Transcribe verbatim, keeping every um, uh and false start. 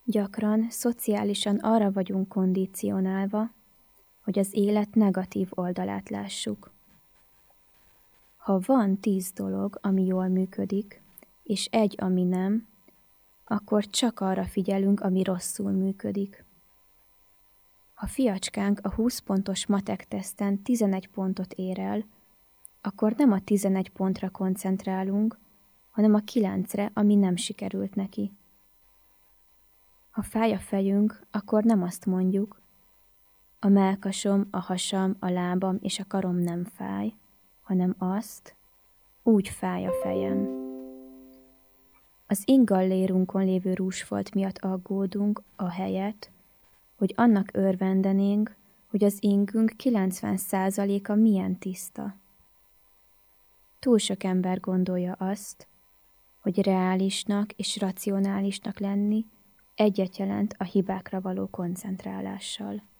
Gyakran szociálisan arra vagyunk kondicionálva, hogy az élet negatív oldalát lássuk. Ha van tíz dolog, ami jól működik, és egy, ami nem, akkor csak arra figyelünk, ami rosszul működik. Ha fiacskánk a húsz pontos matek teszten tizenegy pontot ér el, akkor nem a tizenegy pontra koncentrálunk, hanem a kilencre, ami nem sikerült neki. Ha fáj a fejünk, akkor nem azt mondjuk, a mellkasom, a hasam, a lábam és a karom nem fáj, hanem azt, úgy fáj a fejem. Az ingallérunkon lévő rúsfolt miatt aggódunk a helyet, hogy annak örvendenénk, hogy az ingünk kilencven százaléka milyen tiszta. Túl sok ember gondolja azt, hogy reálisnak és racionálisnak lenni egyet jelent a hibákra való koncentrálással.